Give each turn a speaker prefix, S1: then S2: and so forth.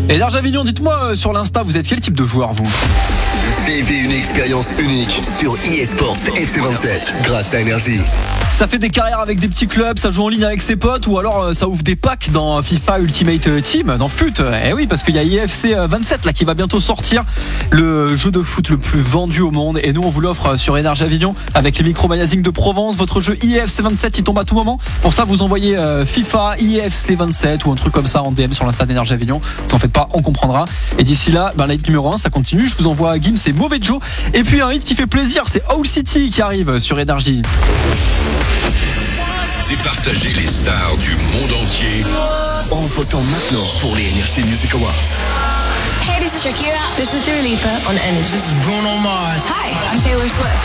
S1: Énergie Avignon, dites-moi sur l'Insta, vous êtes quel type de joueur vous ?
S2: Vivez une expérience unique sur eSports FC27 grâce à Énergie.
S1: Ça fait des carrières avec des petits clubs, ça joue en ligne avec ses potes ou alors ça ouvre des packs dans FIFA Ultimate Team, dans FUT. Eh oui, parce qu'il y a IFC 27 là qui va bientôt sortir, le jeu de foot le plus vendu au monde, et nous on vous l'offre sur Énergie Avignon avec les micro-magazines de Provence. Votre jeu IFC 27 il tombe à tout moment. Pour ça vous envoyez FIFA IFC 27 ou un truc comme ça en DM sur l'Insta d'Énergie Avignon. Vous en faites pas, on comprendra. Et d'ici là, la hit numéro 1 ça continue. Je vous envoie Gims et Mauvais Joe. Et puis un hit qui fait plaisir, c'est Owl City qui arrive sur Énergie.
S3: Départager les stars du monde entier
S2: En votant maintenant pour les Energy Music Awards.
S4: Hey, this is Shakira. This is Dua Lipa on Energy.
S5: This is Bruno Mars.
S4: Hi, I'm Taylor Swift.